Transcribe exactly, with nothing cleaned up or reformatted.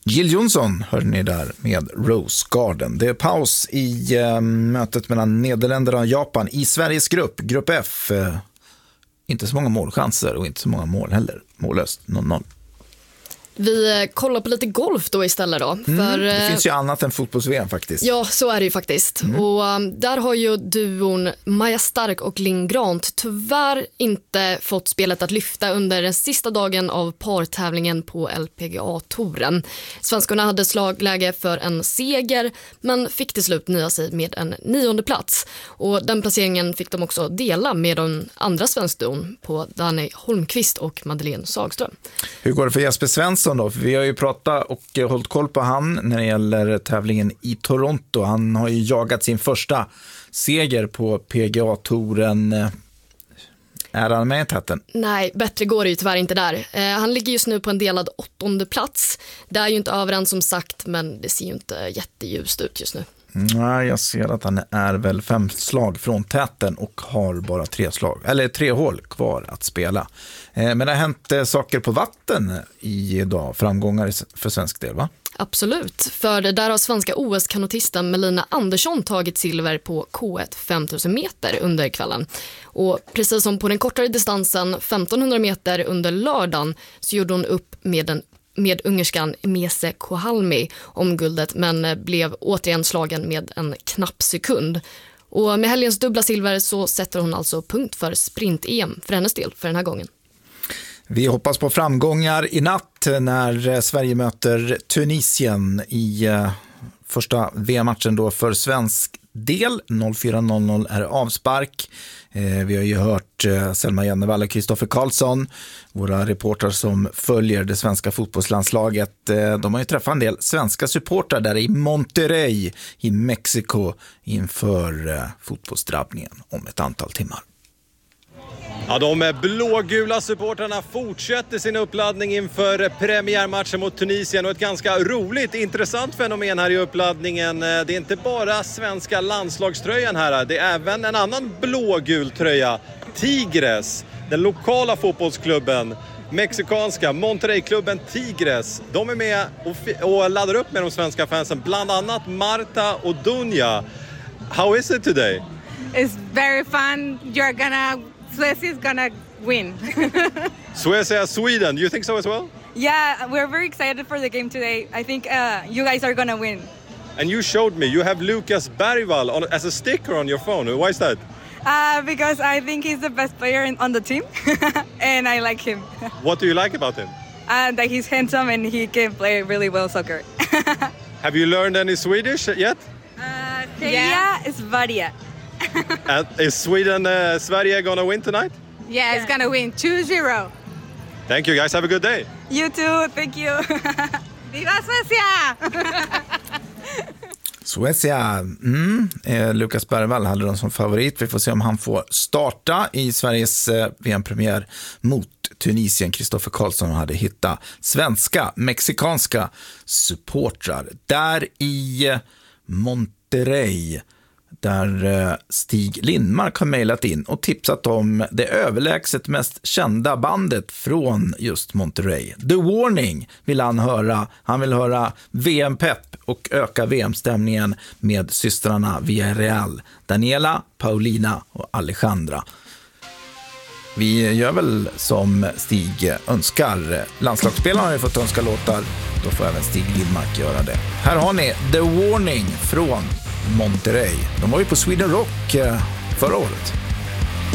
Jill Johnson hör ni där med Rose Garden. Det är paus i eh, mötet mellan Nederländerna och Japan i Sveriges grupp, grupp F. Eh, inte så många målchanser och inte så många mål heller. Mållöst, noll noll. Vi kollar på lite golf då istället då. Mm, för, det finns ju annat än fotbolls-V M faktiskt. Ja, så är det ju faktiskt. Mm. Och um, där har ju duon Maja Stark och Linn Grant tyvärr inte fått spelet att lyfta under den sista dagen av partävlingen på L P G A-touren. Svenskarna hade slagläge för en seger men fick till slut nöja sig med en nionde plats. Och den placeringen fick de också dela med de andra svenskduon på Danny Holmqvist och Madeleine Sagström. Hur går det för Jesper Svensson då? För vi har ju pratat och hållit koll på han när det gäller tävlingen i Toronto. Han har ju jagat sin första seger på P G A-touren. Är han med i täten? Nej, bättre går det ju tyvärr inte där. Eh, han ligger just nu på en delad åttonde plats. Det är ju inte överens som sagt, men det ser ju inte jätteljust ut just nu. Nej, jag ser att han är väl fem slag från täten och har bara tre slag, eller tre hål kvar att spela. Eh, men det har hänt eh, saker på vatten idag, framgångar för svensk del, va? Absolut, för där har svenska O S-kanotisten Melina Andersson tagit silver på K ett femtusen meter under kvällen. Och precis som på den kortare distansen femtonhundra meter under lördagen så gjorde hon upp med den med ungerskan Mese Kohalmi om guldet men blev återigen slagen med en knapp sekund. Och med helgens dubbla silver så sätter hon alltså punkt för sprint-E M för hennes del för den här gången. Vi hoppas på framgångar i natt när Sverige möter Tunisien i första V M-matchen då för svensk del. noll fyra noll noll är avspark. Eh, vi har ju hört eh, Selma Jennevall och Kristoffer Karlsson, våra reportrar som följer det svenska fotbollslandslaget. Eh, de har ju träffat en del svenska supportrar där i Monterrey i Mexiko inför eh, fotbollsdrabbningen om ett antal timmar. Ja, de blågula supportrarna fortsätter sin uppladdning inför premiärmatchen mot Tunisien och ett ganska roligt, intressant fenomen här i uppladdningen. Det är inte bara svenska landslagströjan här, det är även en annan blågul tröja, Tigres, den lokala fotbollsklubben, mexikanska Monterrey-klubben Tigres. De är med och, f- och laddar upp med de svenska fansen, bland annat Marta och Dunja. How is it today? It's very fun. You're gonna Suecia is gonna win. Suecia, Sweden. You think so as well? Yeah, we're very excited for the game today. I think uh, you guys are gonna win. And you showed me you have Lucas Bergvall on, as a sticker on your phone. Why is that? Uh, because I think he's the best player in, on the team, and I like him. What do you like about him? Uh, that he's handsome and he can play really well soccer. Have you learned any Swedish yet? Uh, yeah, it's Varia. And is Sweden, uh, Sverige gonna win tonight? Yeah, it's gonna win two zero. Thank you guys, have a good day. You too, thank you. Viva Suecia! Suecia, mm. eh, Lucas Bergvall hade de som favorit. Vi får se om han får starta i Sveriges eh, V M-premiär mot Tunisien. Kristoffer Karlsson hade hittat svenska, mexikanska supportrar där i eh, Monterrey, där eh, Stig Lindmark har mejlat in och tipsat om det överlägset mest kända bandet från just Monterrey. The Warning vill han höra. Han vill höra V M-pepp och öka V M-stämningen med systrarna Villarreal, Daniela, Paulina och Alejandra. Vi gör väl som Stig önskar. Landslagsspelarna har ju fått önska låtar. Då får även Stig Lindmark göra det. Här har ni The Warning från Monterrey. De var ju på Sweden Rock förra året.